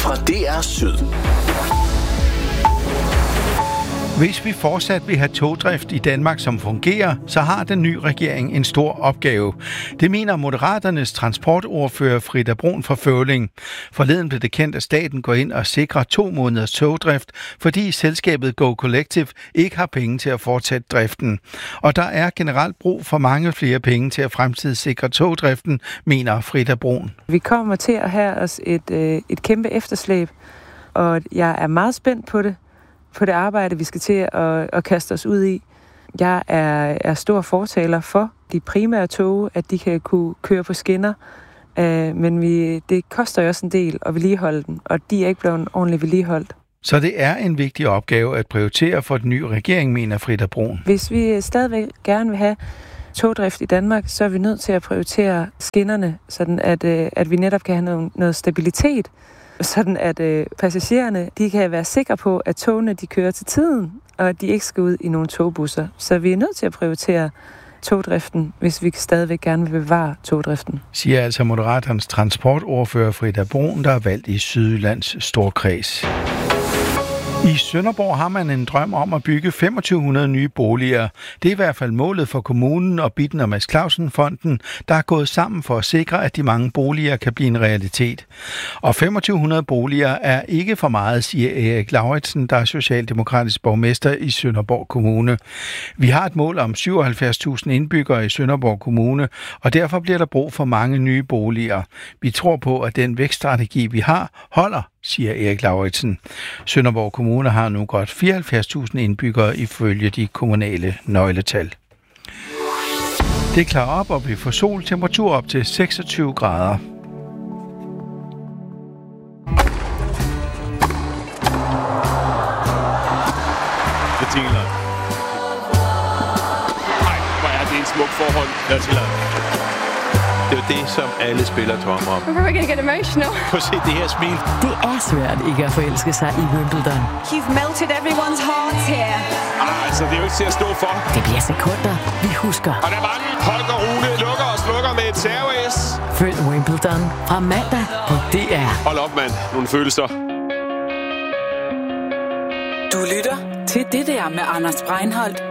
fra DR Syd. Hvis vi fortsat vil have togdrift i Danmark, som fungerer, så har den nye regering en stor opgave. Det mener Moderaternes transportordfører Frida Brun fra Føvling. Forleden blev det kendt, at staten går ind og sikrer 2 måneders togdrift, fordi selskabet Go Collective ikke har penge til at fortsætte driften. Og der er generelt brug for mange flere penge til at fremtidssikre togdriften, mener Frida Brun. Vi kommer til at have os et kæmpe efterslæb, og jeg er meget spændt på det arbejde, vi skal til at kaste os ud i. Jeg er stor fortaler for de primære tog, at de kan kunne køre på skinner, men det koster jo også en del at vedligeholde dem, og de er ikke blevet ordentligt vedligeholdt. Så det er en vigtig opgave at prioritere for den nye regering, mener Frida Brun. Hvis vi stadigvæk gerne vil have togdrift i Danmark, så er vi nødt til at prioritere skinnerne, sådan at vi netop kan have noget stabilitet, sådan at passagererne de kan være sikre på, at togene de kører til tiden, og at de ikke skal ud i nogle togbusser. Så vi er nødt til at prioritere togdriften, hvis vi stadigvæk gerne vil bevare togdriften. Siger altså Moderaternes transportordfører Frida Brun, der er valgt i Sydjyllands Storkreds. I Sønderborg har man en drøm om at bygge 2500 nye boliger. Det er i hvert fald målet for kommunen og Bitten og Mads Clausen-fonden, der er gået sammen for at sikre, at de mange boliger kan blive en realitet. Og 2500 boliger er ikke for meget, siger Erik Lauritsen, der er socialdemokratisk borgmester i Sønderborg Kommune. Vi har et mål om 77.000 indbyggere i Sønderborg Kommune, og derfor bliver der brug for mange nye boliger. Vi tror på, at den vækststrategi, vi har, holder, siger Erik Lauritsen. Sønderborg Kommune har nu godt 74.000 indbyggere ifølge de kommunale nøgletal. Det klarer op, og vi får sol, temperatur op til 26 grader. Det tænker jeg. Nej, hvor er det en smuk forhold. Jeg tænker. Det er jo det, som alle spillere drømmer om. I'm probably gonna get emotional. Prøv at se det her smil. Det er svært ikke at forelske sig i Wimbledon. You've melted everyone's hearts here. Altså, det er jo ikke til at stå for. Det bliver sekunder, vi husker. Og der var den. Holger Rune lukker og slukker med et serve-S. Følg Wimbledon fra mandag på DR. Hold op, mand. Nogle følelser. Du lytter til det der med Anders Breinholt.